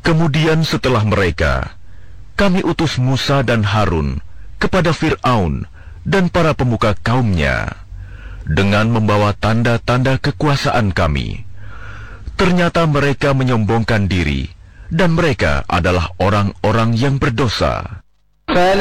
Kemudian setelah mereka, kami utus Musa dan Harun kepada Fir'aun dan para pemuka kaumnya dengan membawa tanda-tanda kekuasaan kami. Ternyata mereka menyombongkan diri, dan mereka adalah orang-orang yang berdosa.